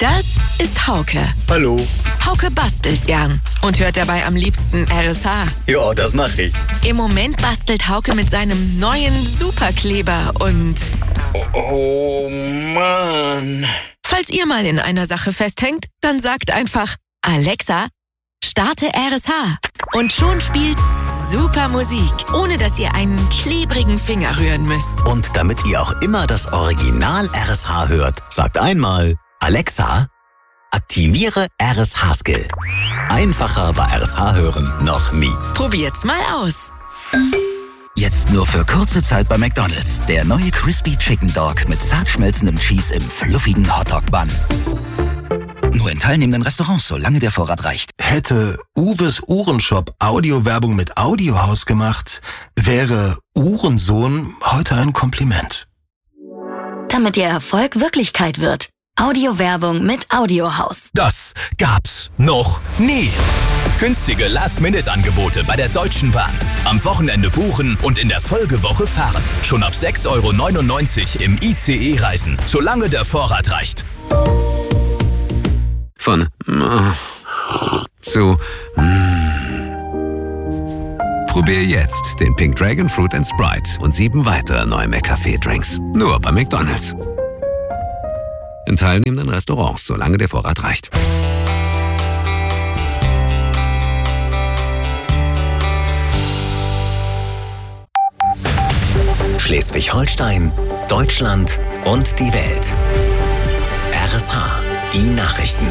Das ist Hauke. Hallo. Hauke bastelt gern und hört dabei am liebsten RSH. Ja, das mache ich. Im Moment bastelt Hauke mit seinem neuen Superkleber und... Oh Mann. Falls ihr mal in einer Sache festhängt, dann sagt einfach: Alexa, starte RSH. Und schon spielt super Musik, ohne dass ihr einen klebrigen Finger rühren müsst. Und damit ihr auch immer das Original RSH hört, sagt einmal: Alexa, aktiviere RSH-Skill. Einfacher war RSH hören noch nie. Probiert's mal aus. Jetzt nur für kurze Zeit bei McDonald's. Der neue Crispy Chicken Dog mit zart schmelzendem Cheese im fluffigen Hotdog-Bun. Nur in teilnehmenden Restaurants, solange der Vorrat reicht. Hätte Uwes Uhrenshop Audiowerbung mit Audiohaus gemacht, wäre Uhrensohn heute ein Kompliment. Damit Ihr Erfolg Wirklichkeit wird. Audiowerbung mit Audiohaus. Das gab's noch nie. Günstige Last-Minute-Angebote bei der Deutschen Bahn. Am Wochenende buchen und in der Folgewoche fahren. Schon ab 6,99 € im ICE reisen, solange der Vorrat reicht. Von zu Probier jetzt den Pink Dragon Fruit & Sprite und 7 weitere neue McCafé-Drinks. Nur bei McDonald's. In teilnehmenden Restaurants, solange der Vorrat reicht. Schleswig-Holstein, Deutschland und die Welt. RSH, die Nachrichten.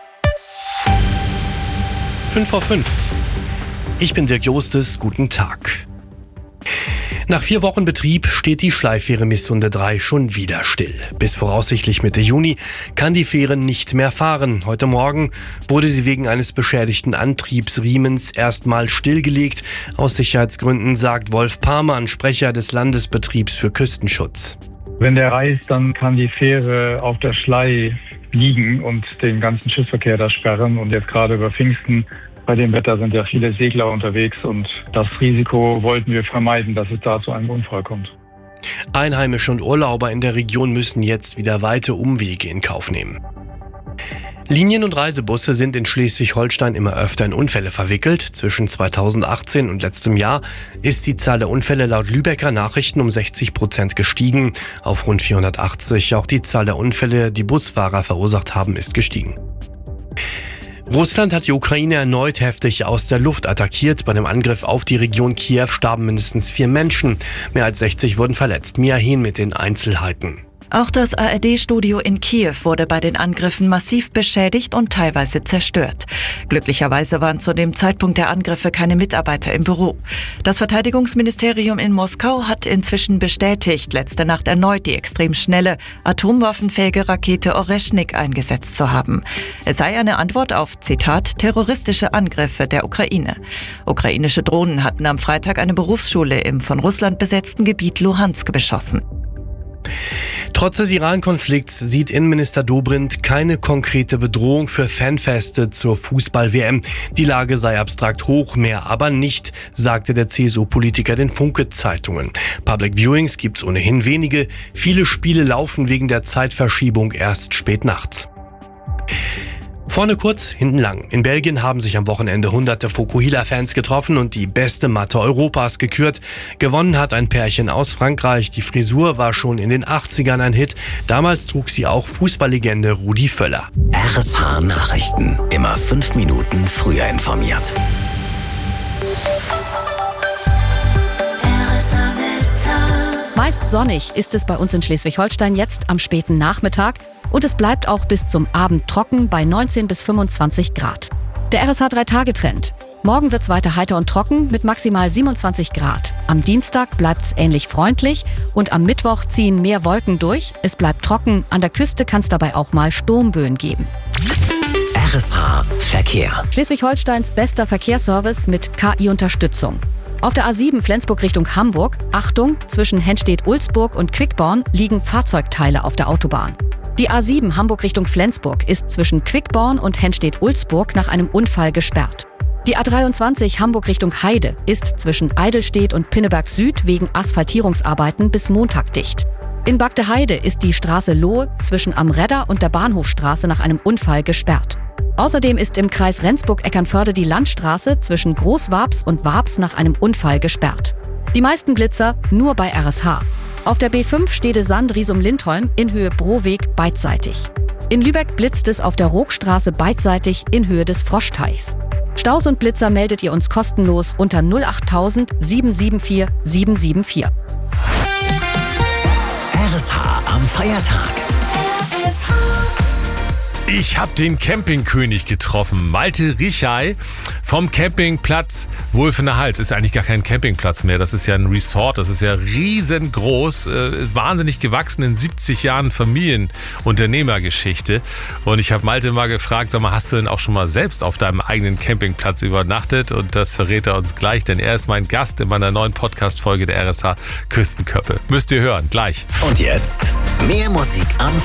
5:05. Ich bin Dirk Jostes, guten Tag. Nach 4 Wochen Betrieb steht die Schleiffähre Missunde 3 schon wieder still. Bis voraussichtlich Mitte Juni kann die Fähre nicht mehr fahren. Heute Morgen wurde sie wegen eines beschädigten Antriebsriemens erstmal stillgelegt. Aus Sicherheitsgründen, sagt Wolf Parmann, Sprecher des Landesbetriebs für Küstenschutz. Wenn der reißt, dann kann die Fähre auf der Schlei liegen und den ganzen Schiffsverkehr da sperren. Und jetzt gerade über Pfingsten, bei dem Wetter sind ja viele Segler unterwegs und das Risiko wollten wir vermeiden, dass es da zu einem Unfall kommt. Einheimische und Urlauber in der Region müssen jetzt wieder weite Umwege in Kauf nehmen. Linien- und Reisebusse sind in Schleswig-Holstein immer öfter in Unfälle verwickelt. Zwischen 2018 und letztem Jahr ist die Zahl der Unfälle laut Lübecker Nachrichten um 60% gestiegen, auf rund 480. Auch die Zahl der Unfälle, die Busfahrer verursacht haben, ist gestiegen. Russland hat die Ukraine erneut heftig aus der Luft attackiert. Bei dem Angriff auf die Region Kiew starben mindestens 4 Menschen. Mehr als 60 wurden verletzt. Mia Hehn mit den Einzelheiten. Auch das ARD-Studio in Kiew wurde bei den Angriffen massiv beschädigt und teilweise zerstört. Glücklicherweise waren zu dem Zeitpunkt der Angriffe keine Mitarbeiter im Büro. Das Verteidigungsministerium in Moskau hat inzwischen bestätigt, letzte Nacht erneut die extrem schnelle, atomwaffenfähige Rakete Oreschnik eingesetzt zu haben. Es sei eine Antwort auf, Zitat, terroristische Angriffe der Ukraine. Ukrainische Drohnen hatten am Freitag eine Berufsschule im von Russland besetzten Gebiet Luhansk beschossen. Trotz des Iran-Konflikts sieht Innenminister Dobrindt keine konkrete Bedrohung für Fanfeste zur Fußball-WM. Die Lage sei abstrakt hoch, mehr aber nicht, sagte der CSU-Politiker den Funke-Zeitungen. Public Viewings gibt's ohnehin wenige. Viele Spiele laufen wegen der Zeitverschiebung erst spät nachts. Vorne kurz, hinten lang. In Belgien haben sich am Wochenende hunderte Fokuhila-Fans getroffen und die beste Matte Europas gekürt. Gewonnen hat ein Pärchen aus Frankreich. Die Frisur war schon in den 80ern ein Hit. Damals trug sie auch Fußballlegende Rudi Völler. RSH Nachrichten. Immer 5 Minuten früher informiert. Meist sonnig ist es bei uns in Schleswig-Holstein jetzt am späten Nachmittag. Und es bleibt auch bis zum Abend trocken bei 19 bis 25 Grad. Der RSH 3-Tage-Trend. Morgen wird's weiter heiter und trocken mit maximal 27 Grad. Am Dienstag bleibt's ähnlich freundlich und am Mittwoch ziehen mehr Wolken durch. Es bleibt trocken, an der Küste kann's dabei auch mal Sturmböen geben. RSH Verkehr. Schleswig-Holsteins bester Verkehrsservice mit KI-Unterstützung. Auf der A7 Flensburg Richtung Hamburg, Achtung, zwischen Henstedt-Ulzburg und Quickborn liegen Fahrzeugteile auf der Autobahn. Die A7 Hamburg Richtung Flensburg ist zwischen Quickborn und Henstedt-Ulzburg nach einem Unfall gesperrt. Die A23 Hamburg Richtung Heide ist zwischen Eidelstedt und Pinneberg Süd wegen Asphaltierungsarbeiten bis Montag dicht. In Bagdeheide ist die Straße Lohe zwischen Am Redder und der Bahnhofstraße nach einem Unfall gesperrt. Außerdem ist im Kreis Rendsburg-Eckernförde die Landstraße zwischen Großwabs und Wabs nach einem Unfall gesperrt. Die meisten Blitzer nur bei RSH. Auf der B5 Stede-Sand-Riesum-Lindholm in Höhe Broweg beidseitig. In Lübeck blitzt es auf der Rookstraße beidseitig in Höhe des Froschteichs. Staus und Blitzer meldet ihr uns kostenlos unter 08000 774 774. RSH am Feiertag. Ich habe den Campingkönig getroffen, Malte Richay vom Campingplatz Wulfener-Hals. Ist eigentlich gar kein Campingplatz mehr, das ist ja ein Resort, das ist ja riesengroß, wahnsinnig gewachsen in 70 Jahren Familienunternehmergeschichte. Und ich habe Malte mal gefragt, sag mal, hast du denn auch schon mal selbst auf deinem eigenen Campingplatz übernachtet? Und das verrät er uns gleich, denn er ist mein Gast in meiner neuen Podcast-Folge der RSH Küstenköppe. Müsst ihr hören, gleich. Und jetzt mehr Musik am